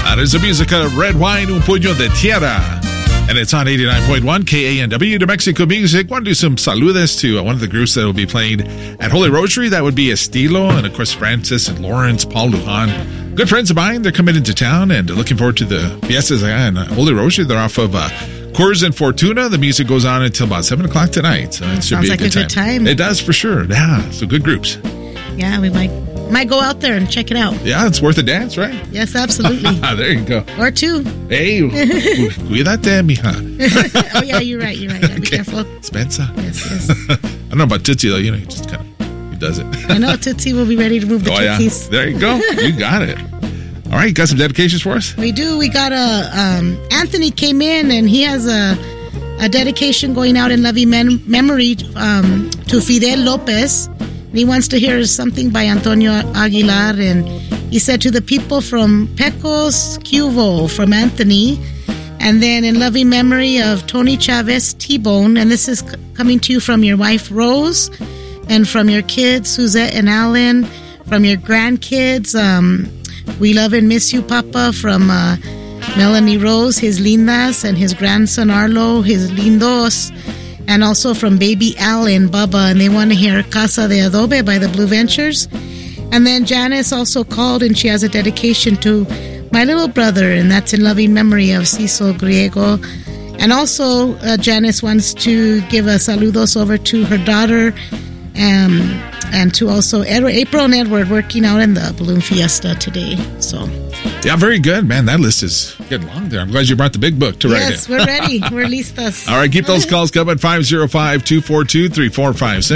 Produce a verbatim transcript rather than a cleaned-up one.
Uh, there's the music of Red Wine, Un Puño de Tierra. And it's on eighty-nine point one K A N W, New Mexico Music. Want to do some saludes to uh, one of the groups that will be playing at Holy Rosary. That would be Estilo, and of course Francis and Lawrence, Paul Lujan. Good friends of mine. They're coming into town and looking forward to the fiestas and Holy Rosary. They're off of uh, Coors and Fortuna. The music goes on until about seven o'clock tonight. So it should Sounds be a like good a good time. time. It does for sure. Yeah, so good groups. Yeah, we might might go out there and check it out. Yeah, it's worth a dance, right? Yes, absolutely. There you go. Or two. Hey, cuídate, mija. Oh, yeah, you're right. You're right. Be Okay. careful. Spencer. Yes, yes. I don't know about Tootsie, though. You know, he just kind of, he does it. I know Tootsie will be ready to move the Oh, yeah. Tootsies. There you go. You got it. All right, you got some dedications for us? We do. We got a, um, Anthony came in and he has a, a dedication going out in loving mem- memory um, to Fidel Lopez. And he wants to hear something by Antonio Aguilar. And he said to the people from Pecos, Cuvo, from Anthony. And then in loving memory of Tony Chavez, T-Bone. And this is c- coming to you from your wife, Rose. And from your kids, Suzette and Alan. From your grandkids, um, we love and miss you, Papa. From uh, Melanie Rose, his lindas. And his grandson, Arlo, his lindos. And also from baby Alan, Bubba, and they want to hear Casa de Adobe by the Blue Ventures. And then Janice also called, and she has a dedication to my little brother, and that's in loving memory of Cecil Griego. And also, uh, Janice wants to give a saludos over to her daughter, um, and to also Ed- April and Edward working out in the balloon fiesta today. So, Yeah, very good, man. That list is getting long there. I'm glad you brought the big book to write yes, it. we're ready. We're listas. All right, keep those calls coming. five oh five, two four two, three four five six.